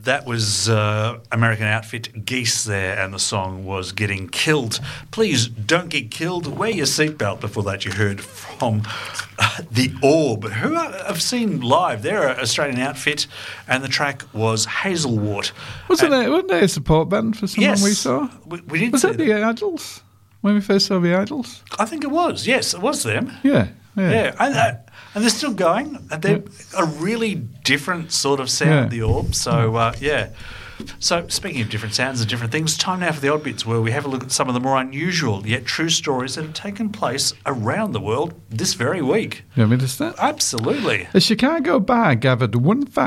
That was American outfit Geese there, and the song was Getting Killed. Please don't get killed. Wear your seatbelt. Before that, you heard from The Orb, who I've seen live. They're an Australian outfit, and the track was Hazelwort. Wasn't they a support band for someone we saw? We did. Was that the Idols? When we first saw the Idols? I think it was. Yes, it was them. Yeah. And they're still going. And they're a really different sort of sound, The Orb. So, So, speaking of different sounds and different things, time now for the Odd Bits, where we have a look at some of the more unusual yet true stories that have taken place around the world this very week. You want me to start? Absolutely. A Chicago bar gathered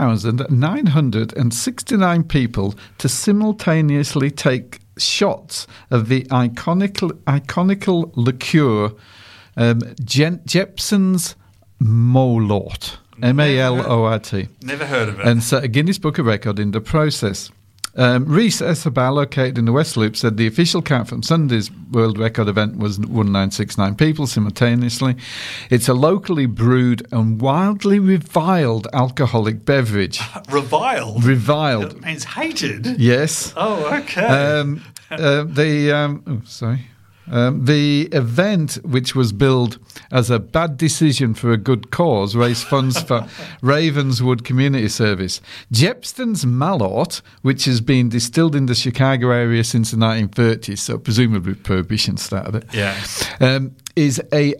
1,969 people to simultaneously take shots of the iconical liqueur Jeppson's Malort. Malort. Never heard of it. And set a Guinness Book of Record in the process. Reese Bar, located in the West Loop, said the official count from Sunday's World Record event was 1,969 people simultaneously. It's a locally brewed and wildly reviled alcoholic beverage. Reviled? Reviled. That means hated? Yes. Oh, okay. The event, which was billed as a bad decision for a good cause, raised funds for Ravenswood Community Service. Jeppson's Malort, which has been distilled in the Chicago area since the 1930s, so presumably Prohibition started it, is a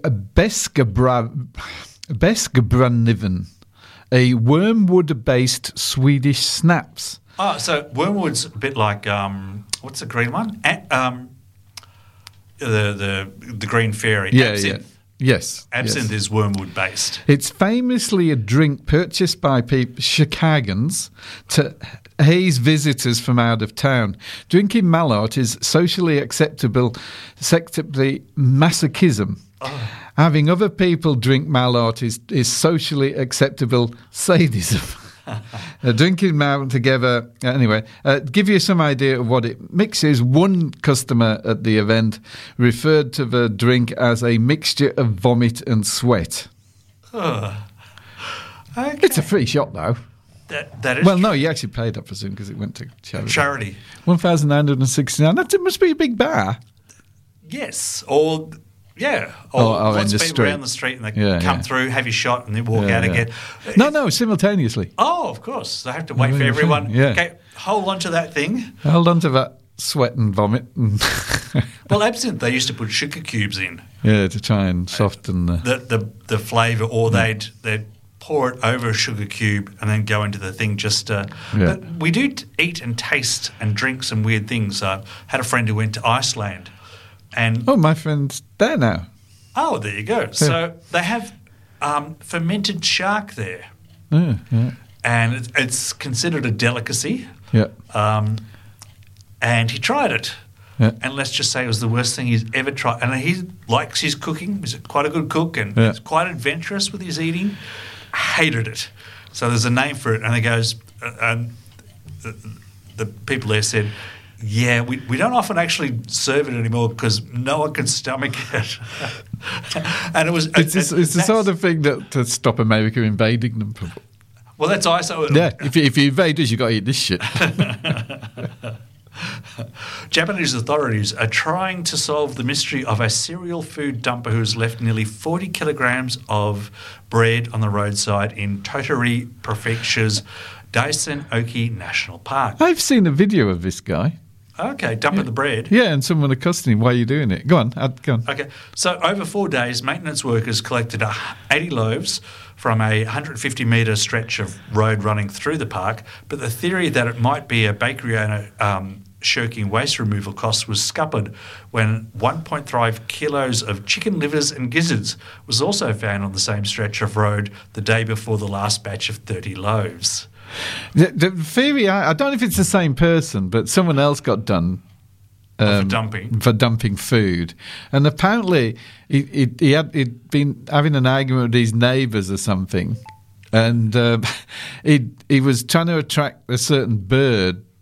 Beskebranniven, a wormwood-based Swedish snaps. Oh, so wormwood's a bit like, what's the green one? The green fairy, absinthe. Yes. Absinthe is wormwood based. It's famously a drink purchased by Chicagans to haze visitors from out of town. Drinking Malort is socially acceptably masochism. Oh. Having other people drink Malort is socially acceptable sadism. Drinking Malort together, anyway, give you some idea of what it mixes. One customer at the event referred to the drink as a mixture of vomit and sweat. Okay. It's a free shot, though. That is well, no, you actually paid, I presume, because it went to charity. 1,969. That must be a big bar. Yes, or lots of people around the street, and they come through, have your shot, and then walk out again. No, simultaneously. Oh, of course. They have to wait for everyone. Yeah. Okay, hold on to that thing. Hold on to that sweat and vomit. Well, absinthe, they used to put sugar cubes in. Yeah, to try and soften the flavour, or they'd pour it over a sugar cube and then go into the thing But we do eat and taste and drink some weird things. I had a friend who went to Iceland. My friend's there now. Oh, there you go. Yeah. So they have fermented shark there. Yeah. And it's considered a delicacy. Yeah. And he tried it. Yeah. And let's just say it was the worst thing he's ever tried. And he likes his cooking. He's quite a good cook, and he's quite adventurous with his eating. Hated it. So there's a name for it. And he goes, the people there said, yeah, we don't often actually serve it anymore because no one can stomach it. And it was it's the sort of thing that to stop America invading them. Well, that's ISO. Yeah, if you invade us, you've got to eat this shit. Japanese authorities are trying to solve the mystery of a serial food dumper who's left nearly 40 kilograms of bread on the roadside in Tottori Prefecture's Daisen-Oki National Park. I've seen a video of this guy. Okay, dumping the bread. Yeah, and someone accosted him, why are you doing it? Go on. Okay, so over 4 days, maintenance workers collected 80 loaves from a 150-metre stretch of road running through the park, but the theory that it might be a bakery owner shirking waste removal costs was scuppered when 1.5 kilos of chicken livers and gizzards was also found on the same stretch of road the day before the last batch of 30 loaves. The theory, I don't know if it's the same person, but someone else got done for dumping food, and apparently he'd been having an argument with his neighbours or something, and he was trying to attract a certain bird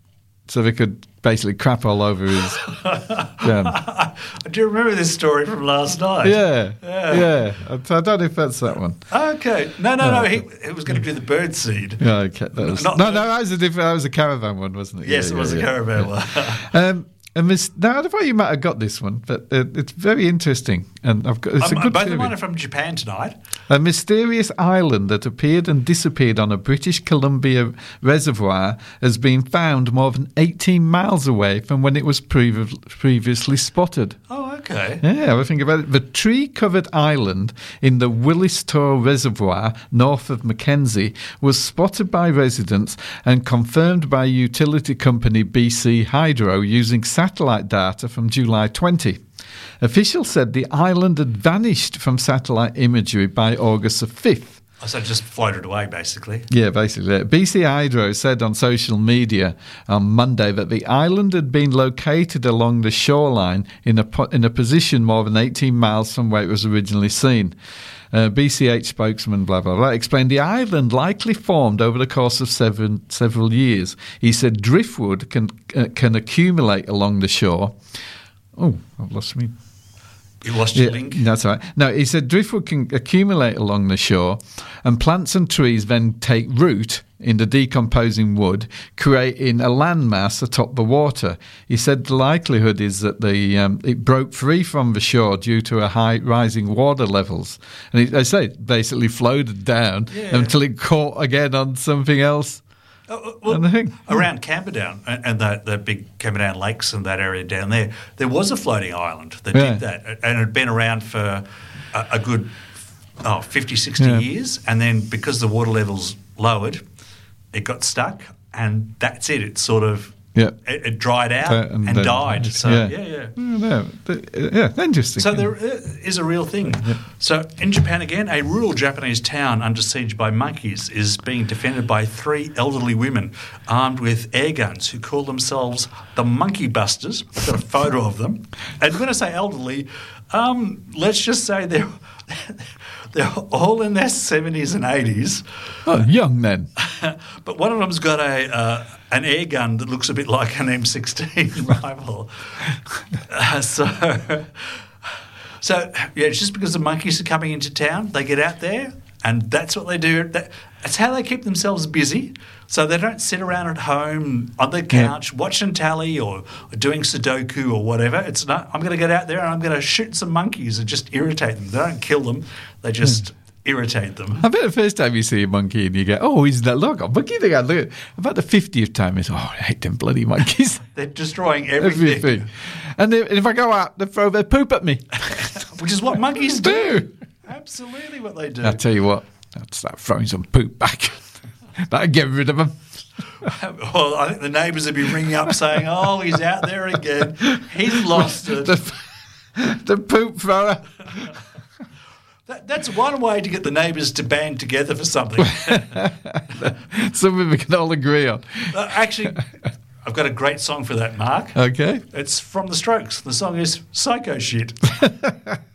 so they could basically crap all over his gun. I do remember this story from last night. Yeah. I don't know if that's that one. Okay. No. He was going to do the bird seed. Yeah, okay. That was, that was a caravan one, wasn't it? Yes, it was a caravan one. And now, I thought you might have got this one, but it's very interesting. And it's a good both theory. of mine are from Japan tonight. A mysterious island that appeared and disappeared on a British Columbia reservoir has been found more than 18 miles away from when it was previously spotted. Oh, okay. Yeah, I think about it. The tree-covered island in the Willistor Reservoir north of Mackenzie was spotted by residents and confirmed by utility company BC Hydro using satellite data from July 20. Officials said the island had vanished from satellite imagery by August the 5th. Oh, so it just floated away, basically. Yeah, basically. BC Hydro said on social media on Monday that the island had been located along the shoreline in a position more than 18 miles from where it was originally seen. BCH spokesman, blah, blah, blah, explained the island likely formed over the course of several years. He said driftwood can accumulate along the shore. Oh, I've lost me. You lost your link? That's all right. No, he said driftwood can accumulate along the shore and plants and trees then take root in the decomposing wood, creating a landmass atop the water. He said the likelihood is that it broke free from the shore due to a high rising water levels. And they say it basically floated down until it caught again on something else. Around Camperdown and the big Camperdown lakes and that area down there was a floating island that did that, and it had been around for a good 50, 60 years, and then because the water levels lowered, it got stuck, and that's it. It sort of it dried out and died. So interesting. So there is a real thing. Yeah. So in Japan again, a rural Japanese town under siege by monkeys is being defended by 3 elderly women armed with air guns who call themselves the Monkey Busters. I've got a photo of them. And when I say elderly, let's just say they're all in their 70s and 80s. Oh, young then. But one of them's got an air gun that looks a bit like an M16 rifle. So it's just because the monkeys are coming into town, they get out there, and that's what they do. That's how they keep themselves busy. So they don't sit around at home on their couch watching tally or doing Sudoku or whatever. It's not. I'm going to get out there and I'm going to shoot some monkeys and just irritate them. They don't kill them. They just irritate them. I bet the first time you see a monkey and you go, oh, isn't that look? A monkey they got. Look. About the 50th time it's, oh, I hate them bloody monkeys. They're destroying everything. And if I go out, they throw their poop at me. Which is what monkeys do. Absolutely what they do. I'll tell you what, I'll start throwing some poop back. That'll get rid of them. Well, I think the neighbours will be ringing up saying, oh, he's out there again. He's lost it. The poop thrower. That's one way to get the neighbours to band together for something. Something we can all agree on. Actually, I've got a great song for that, Mark. Okay. It's from The Strokes. The song is Psycho Shit.